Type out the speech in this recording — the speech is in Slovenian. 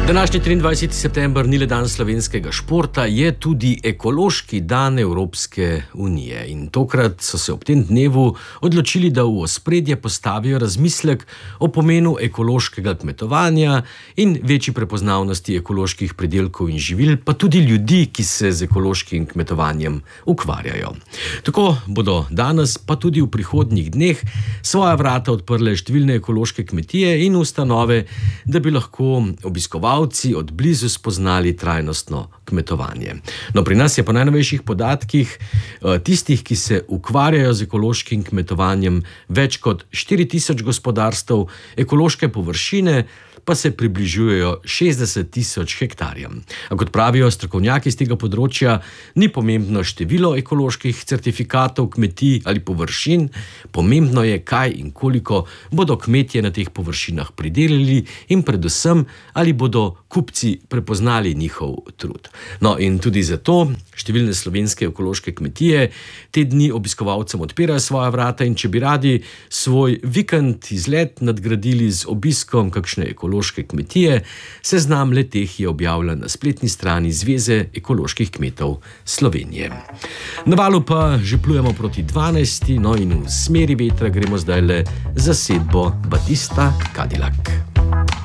Današnji 23. september ni le dan slovenskega športa, je tudi ekološki dan Evropske unije. In tokrat so se ob tem dnevu odločili, da v ospredje postavijo razmislek o pomenu ekološkega kmetovanja in večji prepoznavnosti ekoloških pridelkov in živil, pa tudi ljudi, ki se z ekološkim kmetovanjem ukvarjajo. Tako bodo danes, pa tudi v prihodnjih dneh, svoja vrata odprle številne ekološke kmetije in ustanove, da bi lahko obiskovalci od blizu spoznali trajnostno kmetovanje. No, pri nas je po najnovejših podatkih tistih, ki se ukvarjajo z ekološkim kmetovanjem, več kot 4000 gospodarstev, ekološke površine pa se približujejo 60.000 hektarjem. A kot pravijo strokovnjaki z tega področja, ni pomembno število ekoloških certifikatov kmetij ali površin, pomembno je, kaj in koliko bodo kmetje na teh površinah pridelali in predvsem, ali bodo kupci prepoznali njihov trud. No, in tudi zato številne slovenske ekološke kmetije te dni obiskovalcem odpirajo svoja vrata, in če bi radi svoj vikend izlet nadgradili z obiskom kakšne ekološke kmetije, seznam le-teh je objavljen na spletni strani Zveze ekoloških kmetov Slovenije. Na valu pa že plujemo proti 12. No, in v smeri vetra gremo zdaj le zasedbo Batista Cadillac.